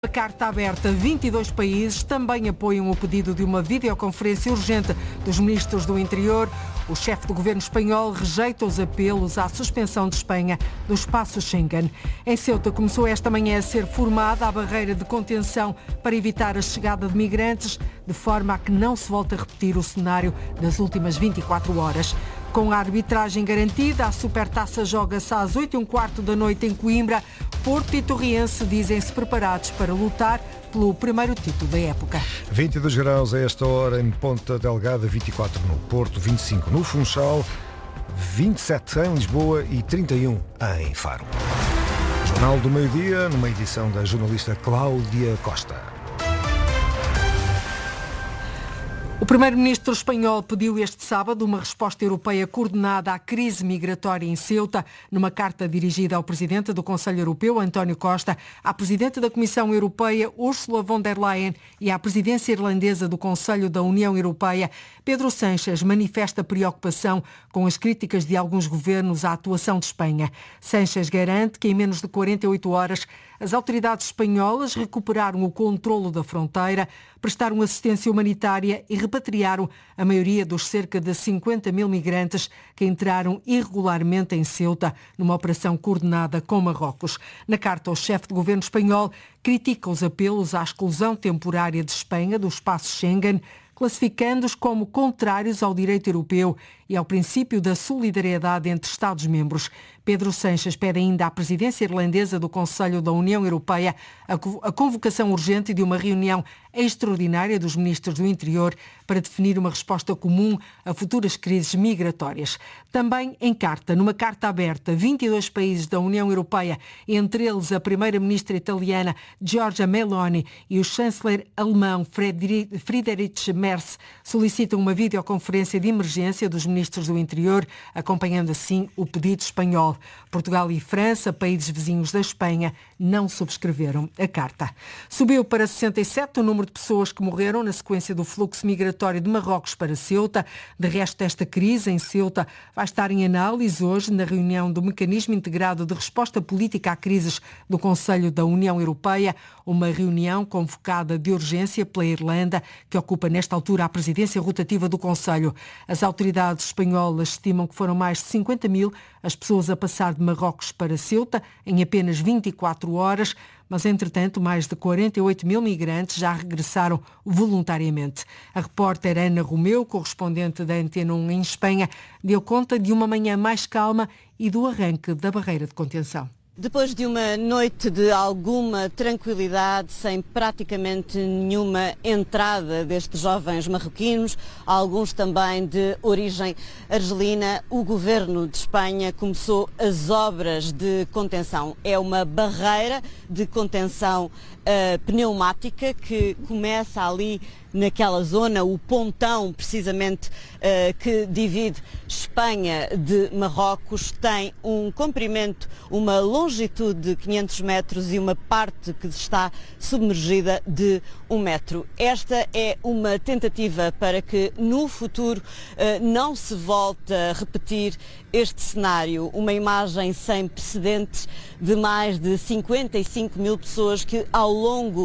A carta aberta, 22 países também apoiam o pedido de uma videoconferência urgente dos ministros do Interior. O chefe do governo espanhol rejeita os apelos à suspensão de Espanha do espaço Schengen. Em Ceuta começou esta manhã a ser formada a barreira de contenção para evitar a chegada de migrantes, de forma a que não se volte a repetir o cenário das últimas 24 horas. Com a arbitragem garantida, a Supertaça joga-se às 8h15 da noite em Coimbra. Porto e Torriense dizem-se preparados para lutar pelo primeiro título da época. 22 graus a esta hora em Ponta Delgada, 24 no Porto, 25 no Funchal, 27 em Lisboa e 31 em Faro. Jornal do Meio-Dia, numa edição da jornalista Cláudia Costa. O primeiro-ministro espanhol pediu este sábado uma resposta europeia coordenada à crise migratória em Ceuta, numa carta dirigida ao presidente do Conselho Europeu, António Costa, à presidente da Comissão Europeia, Ursula von der Leyen, e à presidência irlandesa do Conselho da União Europeia. Pedro Sánchez manifesta preocupação com as críticas de alguns governos à atuação de Espanha. Sánchez garante que em menos de 48 horas as autoridades espanholas recuperaram o controlo da fronteira, prestaram assistência humanitária e repatriaram a maioria dos cerca de 50 mil migrantes que entraram irregularmente em Ceuta numa operação coordenada com Marrocos. Na carta, o chefe de governo espanhol critica os apelos à exclusão temporária de Espanha do espaço Schengen, classificando-os como contrários ao direito europeu e ao princípio da solidariedade entre Estados-membros. Pedro Sánchez pede ainda à presidência irlandesa do Conselho da União Europeia a convocação urgente de uma reunião extraordinária dos ministros do Interior para definir uma resposta comum a futuras crises migratórias. Também em carta, numa carta aberta, 22 países da União Europeia, entre eles a primeira-ministra italiana Giorgia Meloni e o chanceler alemão Friedrich Merz, solicitam uma videoconferência de emergência dos ministros do Interior, acompanhando assim o pedido espanhol. Portugal e França, países vizinhos da Espanha, não subscreveram a carta. Subiu para 67 o número de pessoas que morreram na sequência do fluxo migratório de Marrocos para Ceuta. De resto, esta crise em Ceuta vai estar em análise hoje na reunião do Mecanismo Integrado de Resposta Política a Crises do Conselho da União Europeia, uma reunião convocada de urgência pela Irlanda, que ocupa nesta altura a presidência rotativa do Conselho. As autoridades espanholas estimam que foram mais de 50 mil as pessoas a passar de Marrocos para Ceuta em apenas 24 horas, mas, entretanto, mais de 48 mil migrantes já regressaram voluntariamente. A repórter Ana Romeu, correspondente da Antena 1 em Espanha, deu conta de uma manhã mais calma e do arranque da barreira de contenção. Depois de uma noite de alguma tranquilidade, sem praticamente nenhuma entrada destes jovens marroquinos, alguns também de origem argelina, o governo de Espanha começou as obras de contenção. É uma barreira de contenção pneumática que começa ali naquela zona, o pontão precisamente que divide Espanha de Marrocos, tem um comprimento, uma longitude de 500 metros e uma parte que está submergida de 1 metro. Esta é uma tentativa para que no futuro não se volte a repetir este cenário, uma imagem sem precedentes de mais de 55 mil pessoas que ao longo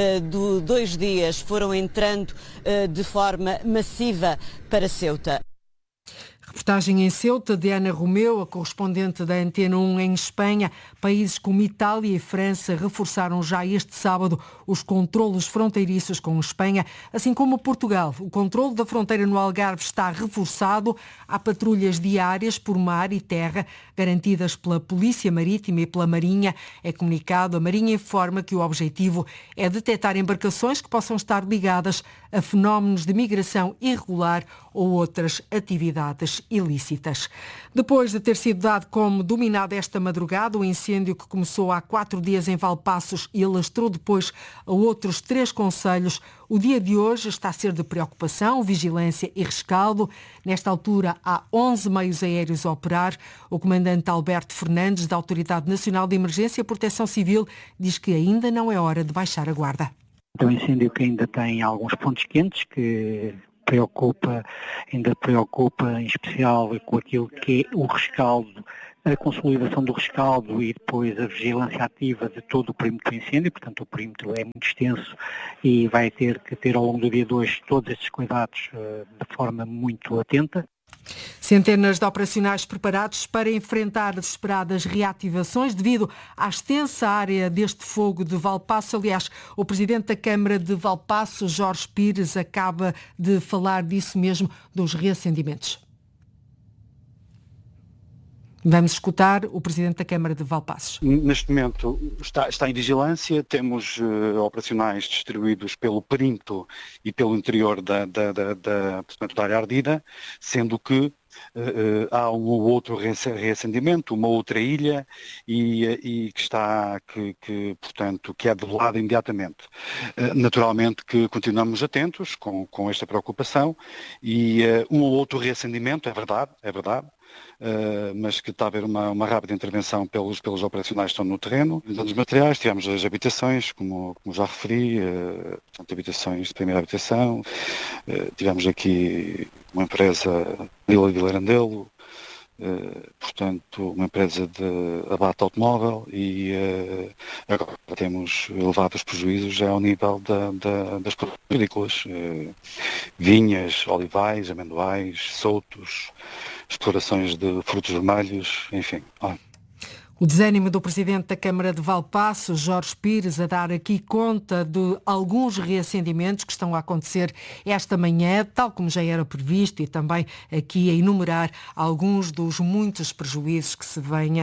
de 2 dias foram entrando de forma massiva para Ceuta. Reportagem em Ceuta de Ana Romeu, a correspondente da Antena 1 em Espanha. Países como Itália e França reforçaram já este sábado os controlos fronteiriços com Espanha, assim como Portugal. O controlo da fronteira no Algarve está reforçado. Há patrulhas diárias por mar e terra, garantidas pela Polícia Marítima e pela Marinha. É comunicado, a Marinha informa que o objetivo é detectar embarcações que possam estar ligadas a fenómenos de migração irregular ou outras atividades ilícitas. Depois de ter sido dado como dominado esta madrugada, o incêndio que começou há 4 dias em Valpaços e alastrou depois a outros 3 concelhos, o dia de hoje está a ser de preocupação, vigilância e rescaldo. Nesta altura há 11 meios aéreos a operar. O comandante Alberto Fernandes, da Autoridade Nacional de Emergência e Proteção Civil, diz que ainda não é hora de baixar a guarda. É um incêndio que ainda tem alguns pontos quentes, que ainda preocupa em especial com aquilo que é o rescaldo a consolidação do rescaldo e depois a vigilância ativa de todo o perímetro do incêndio. Portanto, o perímetro é muito extenso e vai ter que ter ao longo do dia de hoje todos estes cuidados de forma muito atenta. Centenas de operacionais preparados para enfrentar as esperadas reativações devido à extensa área deste fogo de Valpasso. Aliás, o Presidente da Câmara de Valpasso, Jorge Pires, acaba de falar disso mesmo, dos reacendimentos. Vamos escutar o Presidente da Câmara de Valpasso. Neste momento está em vigilância, temos operacionais distribuídos pelo perímetro e pelo interior portanto, da área ardida, sendo que há um outro reacendimento, uma outra ilha e que é debelada imediatamente. Naturalmente que continuamos atentos com esta preocupação e um ou outro reacendimento, é verdade, mas que está a haver uma rápida intervenção pelos operacionais que estão no terreno. Dos materiais, tivemos as habitações, como já referi, portanto, habitações de primeira habitação, tivemos aqui uma empresa Vila Vilarandelo, portanto, uma empresa de abate automóvel e agora temos elevados prejuízos já ao nível das produções agrícolas, vinhas, olivais, amendoais, soutos, explorações de frutos vermelhos, enfim. O desânimo do Presidente da Câmara de Valpasso, Jorge Pires, a dar aqui conta de alguns reacendimentos que estão a acontecer esta manhã, tal como já era previsto, e também aqui a enumerar alguns dos muitos prejuízos que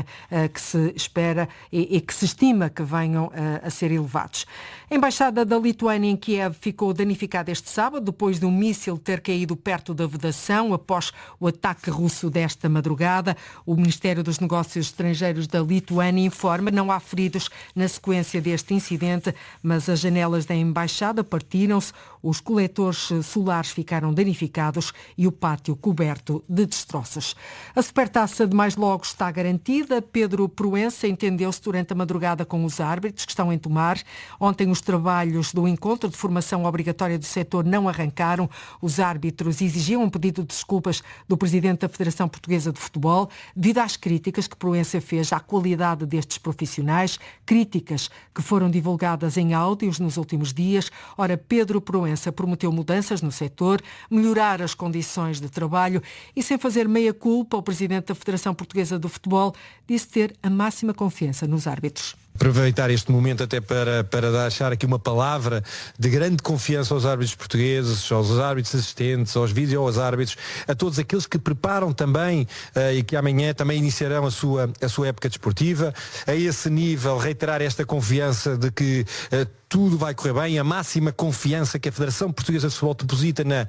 se espera e que se estima que venham a ser elevados. A Embaixada da Lituânia em Kiev ficou danificada este sábado, depois de um míssil ter caído perto da vedação, após o ataque russo desta madrugada. O Ministério dos Negócios Estrangeiros da Lituânia informa que não há feridos na sequência deste incidente, mas as janelas da embaixada partiram-se, os coletores solares ficaram danificados e o pátio coberto de destroços. A supertaça de mais logo está garantida. Pedro Proença entendeu-se durante a madrugada com os árbitros que estão em Tomar. Ontem os trabalhos do encontro de formação obrigatória do setor não arrancaram. Os árbitros exigiam um pedido de desculpas do Presidente da Federação Portuguesa de Futebol devido às críticas que Proença fez à qualidade destes profissionais, críticas que foram divulgadas em áudios nos últimos dias. Ora, Pedro Proença prometeu mudanças no setor, melhorar as condições de trabalho e, sem fazer meia-culpa, o Presidente da Federação Portuguesa de Futebol disse ter a máxima confiança nos árbitros. Aproveitar este momento até para deixar aqui uma palavra de grande confiança aos árbitros portugueses, aos árbitros assistentes, aos vídeo-árbitros, a todos aqueles que preparam também e que amanhã também iniciarão a sua época desportiva. A esse nível, reiterar esta confiança de que tudo vai correr bem, a máxima confiança que a Federação Portuguesa de Futebol deposita na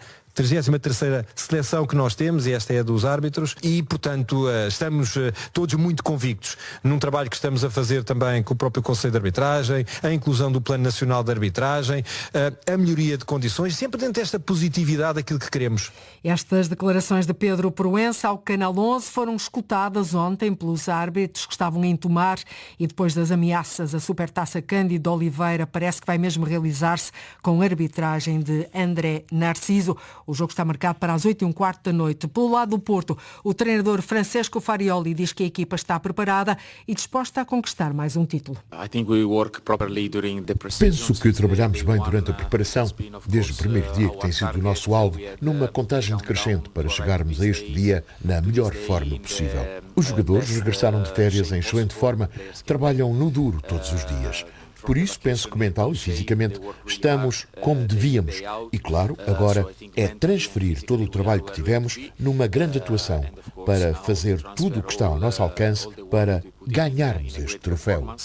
33ª seleção que nós temos, e esta é a dos árbitros, e portanto estamos todos muito convictos num trabalho que estamos a fazer também com o próprio Conselho de Arbitragem, a inclusão do Plano Nacional de Arbitragem, a melhoria de condições, sempre dentro desta positividade daquilo que queremos. Estas declarações de Pedro Proença ao Canal 11 foram escutadas ontem pelos árbitros que estavam em Tomar, e depois das ameaças, a Supertaça Cândido Oliveira parece que vai mesmo realizar-se com a arbitragem de André Narciso. O jogo está marcado para as 8h15 da noite. Pelo lado do Porto, o treinador Francesco Farioli diz que a equipa está preparada e disposta a conquistar mais um título. Penso que trabalhamos bem durante a preparação, desde o primeiro dia que tem sido o nosso alvo, numa contagem decrescente para chegarmos a este dia na melhor forma possível. Os jogadores regressaram de férias em excelente forma, trabalham no duro todos os dias. Por isso, penso que mental e fisicamente estamos como devíamos. E, claro, agora é transferir todo o trabalho que tivemos numa grande atuação para fazer tudo o que está ao nosso alcance para ganharmos este troféu.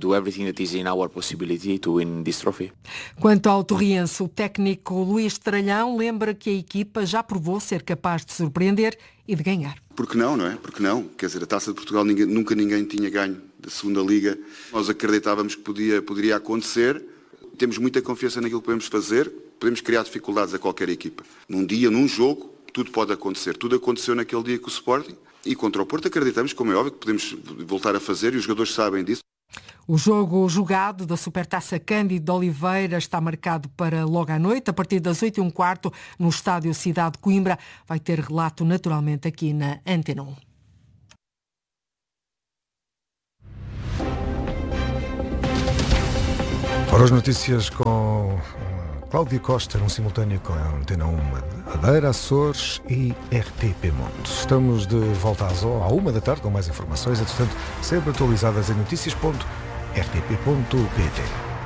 Quanto ao Torriense, o técnico Luís Tralhão lembra que a equipa já provou ser capaz de surpreender e de ganhar. Por que não, não é? Por que não? Quer dizer, a Taça de Portugal nunca ninguém tinha ganho da segunda Liga. Nós acreditávamos que poderia acontecer. Temos muita confiança naquilo que podemos fazer. Podemos criar dificuldades a qualquer equipa. Num dia, num jogo, tudo pode acontecer. Tudo aconteceu naquele dia com o Sporting. E contra o Porto acreditamos, como é óbvio, que podemos voltar a fazer e os jogadores sabem disso. O jogo jogado da Supertaça Cândido de Oliveira está marcado para logo à noite, a partir das 8h15 no estádio Cidade de Coimbra. Vai ter relato naturalmente aqui na Antena 1. Para as notícias com Cláudia Costa, num simultâneo com a Antena 1 Madeira, Açores e RTP Mundo. Estamos de volta à 1h com mais informações, entretanto, sempre atualizadas em notícias.rtp.pt.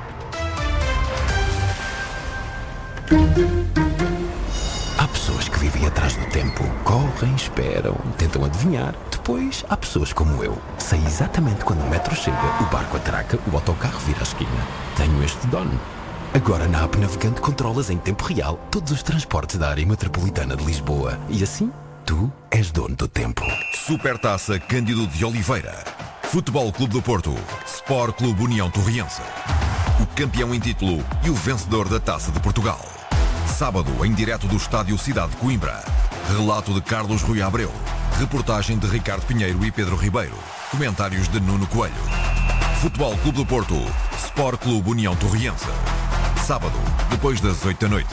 Há pessoas que vivem atrás do tempo, correm, esperam, tentam adivinhar. Depois há pessoas como eu. Sei exatamente quando o metro chega, o barco atraca, o autocarro vira a esquina. Tenho este dono. Agora na app Navegante controlas em tempo real todos os transportes da área metropolitana de Lisboa. E assim, tu és dono do tempo. Supertaça Cândido de Oliveira. Futebol Clube do Porto. Sport Clube União Torriense. O campeão em título e o vencedor da Taça de Portugal. Sábado, em direto do Estádio Cidade de Coimbra. Relato de Carlos Rui Abreu. Reportagem de Ricardo Pinheiro e Pedro Ribeiro. Comentários de Nuno Coelho. Futebol Clube do Porto. Sport Clube União Torriense. Sábado, depois das 8 da noite.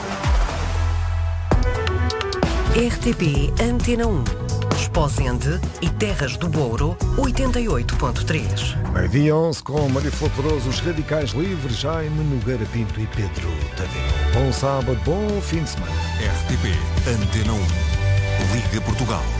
RTP Antena 1. Esposende e Terras do Douro, 88.3. Meio-dia 11 com Maria Flor Pedroso, os Radicais Livres, Jaime Nogueira Pinto e Pedro Tadeu. Bom sábado, bom fim de semana. RTP Antena 1. Liga Portugal.